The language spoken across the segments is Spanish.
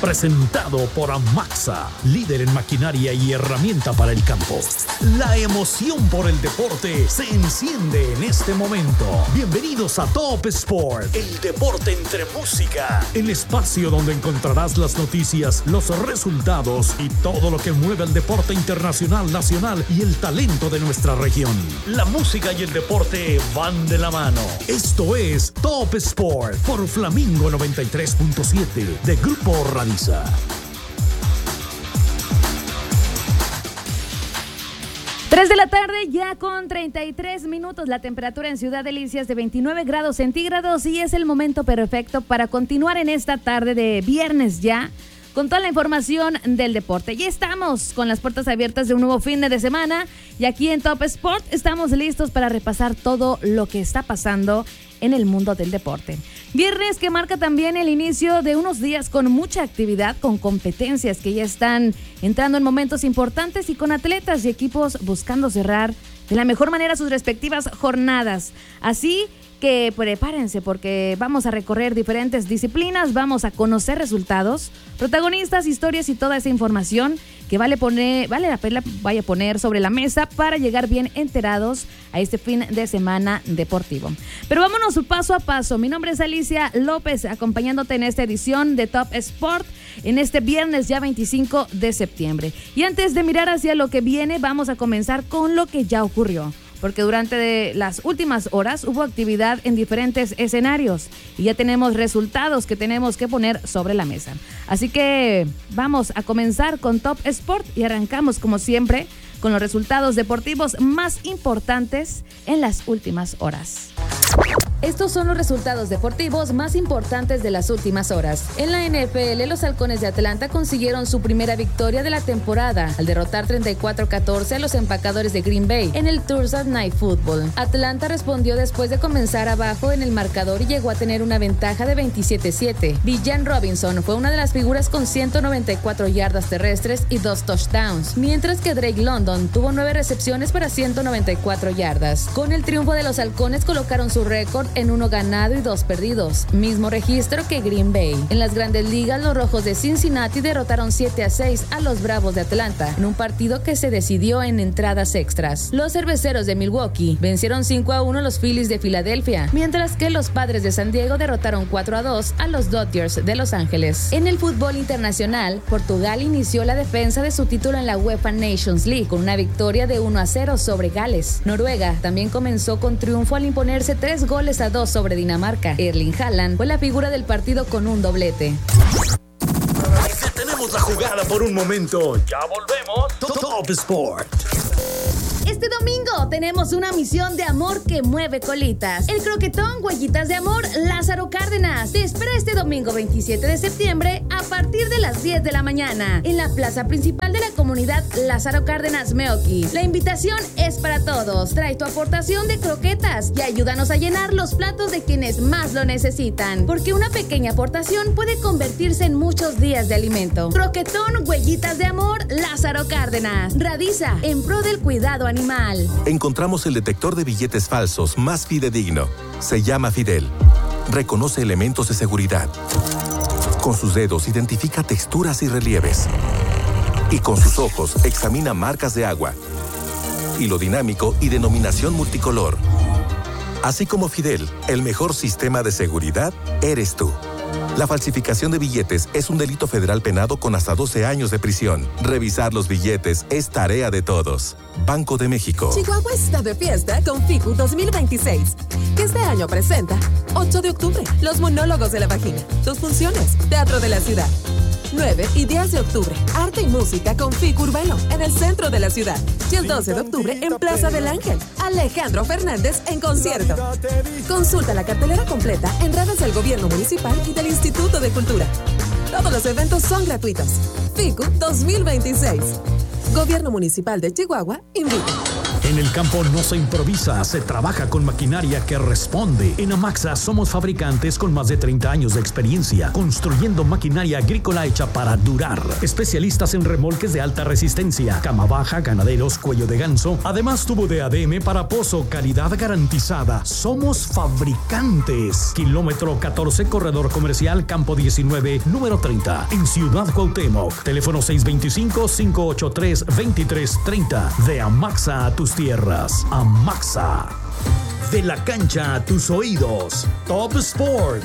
Presentado por Amaxa, líder en maquinaria y herramienta para el campo. La emoción por el deporte se enciende en este momento. Bienvenidos a Top Sport, el deporte entre música. El espacio donde encontrarás las noticias, los resultados y todo lo que mueve el deporte internacional, nacional y el talento de nuestra región. La música y el deporte van de la mano. Esto es Top Sport por Flamingo 93.7 de Grupo Radiza. 3 de la tarde, ya con 33 minutos. La temperatura en Ciudad Delicias de 29 grados centígrados y es el momento perfecto para continuar en esta tarde de viernes ya con toda la información del deporte. Ya estamos con las puertas abiertas de un nuevo fin de semana y aquí en Top Sport estamos listos para repasar todo lo que está pasando en el mundo del deporte. Viernes que marca también el inicio de unos días con mucha actividad, con competencias que ya están entrando en momentos importantes y con atletas y equipos buscando cerrar de la mejor manera sus respectivas jornadas. Así que prepárense porque vamos a recorrer diferentes disciplinas, vamos a conocer resultados, protagonistas, historias y toda esa información que vale la pena vaya a poner sobre la mesa para llegar bien enterados a este fin de semana deportivo. Pero vámonos paso a paso. Mi nombre es Alicia López, acompañándote en esta edición de Top Sport en este viernes ya 25 de septiembre. Y antes de mirar hacia lo que viene, vamos a comenzar con lo que ya ocurrió. Porque durante las últimas horas hubo actividad en diferentes escenarios y ya tenemos resultados que tenemos que poner sobre la mesa. Así que vamos a comenzar con Top Sport y arrancamos como siempre con los resultados deportivos más importantes en las últimas horas. Estos son los resultados deportivos más importantes de las últimas horas. En la NFL, los Halcones de Atlanta consiguieron su primera victoria de la temporada al derrotar 34-14 a los Empacadores de Green Bay en el Thursday Night Football. Atlanta respondió después de comenzar abajo en el marcador y llegó a tener una ventaja de 27-7. Bijan Robinson fue una de las figuras con 194 yardas terrestres y 2 touchdowns, mientras que Drake London tuvo 9 recepciones para 194 yardas. Con el triunfo de los Halcones colocaron su récord en 1 ganado y 2 perdidos, mismo registro que Green Bay. En las Grandes Ligas, los Rojos de Cincinnati derrotaron 7-6 a los Bravos de Atlanta en un partido que se decidió en entradas extras. Los Cerveceros de Milwaukee vencieron 5-1 a los Phillies de Filadelfia, mientras que los Padres de San Diego derrotaron 4-2 a los Dodgers de Los Ángeles. En el fútbol internacional, Portugal inició la defensa de su título en la UEFA Nations League con una victoria de 1-0 sobre Gales. Noruega también comenzó con triunfo al imponerse 3-2 sobre Dinamarca. Erling Haaland fue la figura del partido con un doblete. Detenemos la jugada por un momento. Ya volvemos. Top Sport. Este domingo tenemos una misión de amor que mueve colitas. El croquetón Huellitas de Amor Lázaro Cárdenas te espera este domingo 27 de septiembre a partir de las 10 de la mañana en la plaza principal de la comunidad Lázaro Cárdenas Meoqui. La invitación es para todos. Trae tu aportación de croquetas y ayúdanos a llenar los platos de quienes más lo necesitan, porque una pequeña aportación puede convertirse en muchos días de alimento. Croquetón Huellitas de Amor Lázaro Cárdenas. Radiza en pro del cuidado animal. Encontramos el detector de billetes falsos más fidedigno. Se llama Fidel. Reconoce elementos de seguridad. Con sus dedos identifica texturas y relieves. Y con sus ojos examina marcas de agua. Hilo dinámico y denominación multicolor. Así como Fidel, el mejor sistema de seguridad eres tú. La falsificación de billetes es un delito federal penado con hasta 12 años de prisión. Revisar los billetes es tarea de todos. Banco de México. Chihuahua está de fiesta con FICU 2026, que este año presenta 8 de octubre, Los Monólogos de la Vagina, 2 funciones, Teatro de la Ciudad. 9 y 10 de octubre, arte y música con FICU Urbano en el centro de la ciudad. Y el 12 de octubre en Plaza del Ángel, Alejandro Fernández en concierto. Consulta la cartelera completa en redes del Gobierno Municipal y del Instituto de Cultura. Todos los eventos son gratuitos. FICU 2026. Gobierno Municipal de Chihuahua invita. En el campo no se improvisa, se trabaja con maquinaria que responde. En Amaxa somos fabricantes con más de 30 años de experiencia, construyendo maquinaria agrícola hecha para durar. Especialistas en remolques de alta resistencia, cama baja, ganaderos, cuello de ganso, además tubo de ADM para pozo, calidad garantizada. Somos fabricantes. Kilómetro 14, corredor comercial, campo 19, número 30, en Ciudad Cuauhtémoc. Teléfono 625-583-2330. De Amaxa a tus tierras. Amaxa. De la cancha a tus oídos. Top Sport.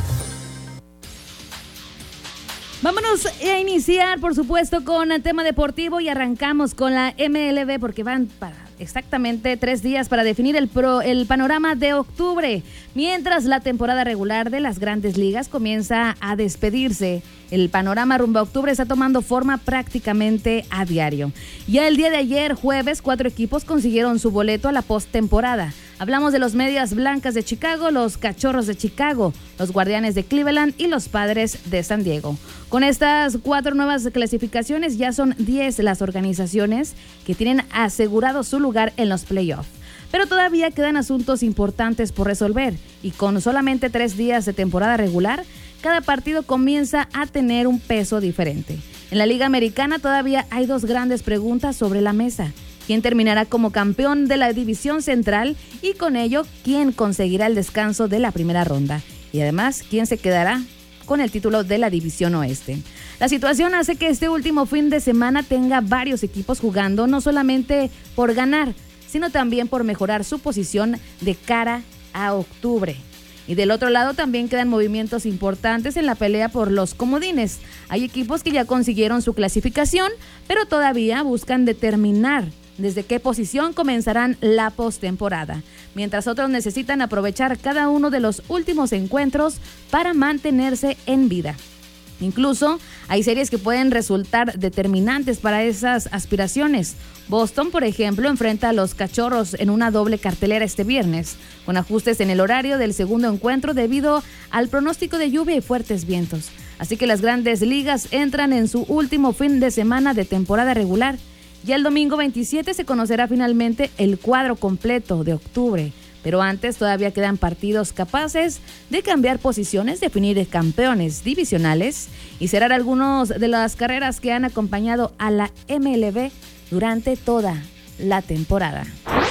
Vámonos a iniciar, por supuesto, con el tema deportivo y arrancamos con la MLB porque van para exactamente 3 días para definir el panorama de octubre. Mientras la temporada regular de las grandes ligas comienza a despedirse, el panorama rumbo a octubre está tomando forma prácticamente a diario. Ya el día de ayer, jueves, 4 equipos consiguieron su boleto a la postemporada. Hablamos de los Medias Blancas de Chicago, los Cachorros de Chicago, los Guardianes de Cleveland y los Padres de San Diego. Con estas 4 nuevas clasificaciones ya son 10 las organizaciones que tienen asegurado su lugar en los playoffs. Pero todavía quedan asuntos importantes por resolver y con solamente 3 días de temporada regular, cada partido comienza a tener un peso diferente. En la Liga Americana todavía hay 2 grandes preguntas sobre la mesa. ¿Quién terminará como campeón de la división central? Y con ello, ¿quién conseguirá el descanso de la primera ronda? Y además, ¿quién se quedará con el título de la división oeste? La situación hace que este último fin de semana tenga varios equipos jugando no solamente por ganar, sino también por mejorar su posición de cara a octubre. Y del otro lado también quedan movimientos importantes en la pelea por los comodines. Hay equipos que ya consiguieron su clasificación, pero todavía buscan determinar desde qué posición comenzarán la postemporada, mientras otros necesitan aprovechar cada uno de los últimos encuentros para mantenerse en vida. Incluso hay series que pueden resultar determinantes para esas aspiraciones. Boston, por ejemplo, enfrenta a los Cachorros en una doble cartelera este viernes, con ajustes en el horario del segundo encuentro debido al pronóstico de lluvia y fuertes vientos. Así que las grandes ligas entran en su último fin de semana de temporada regular. Ya el domingo 27 se conocerá finalmente el cuadro completo de octubre, pero antes todavía quedan partidos capaces de cambiar posiciones, definir campeones divisionales y cerrar algunas de las carreras que han acompañado a la MLB durante toda la temporada.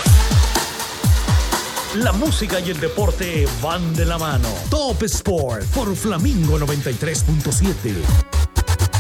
La música y el deporte van de la mano. Top Sport por Flamingo 93.7.